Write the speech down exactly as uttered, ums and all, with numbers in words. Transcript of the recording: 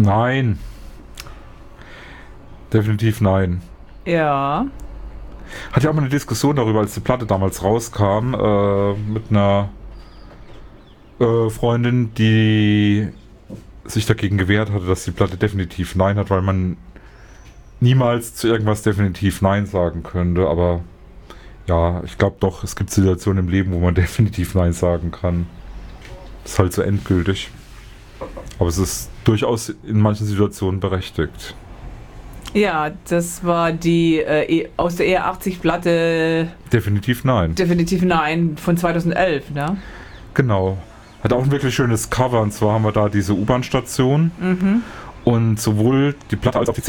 Nein. Definitiv nein. Ja. Hatte ja auch mal eine Diskussion darüber, als die Platte damals rauskam, äh, mit einer äh, Freundin, die sich dagegen gewehrt hatte, dass die Platte definitiv nein hat, weil man niemals zu irgendwas definitiv nein sagen könnte, aber ja, ich glaube doch, es gibt Situationen im Leben, wo man definitiv nein sagen kann. Ist halt so endgültig. Aber es ist durchaus in manchen Situationen berechtigt. Ja, das war die äh, aus der E R achtzig Platte. Definitiv nein. Definitiv nein, von zweitausendelf, ne? Genau. Hat auch ein wirklich schönes Cover, und zwar haben wir da diese U-Bahn-Station. Mhm. Und sowohl die Platte als auch die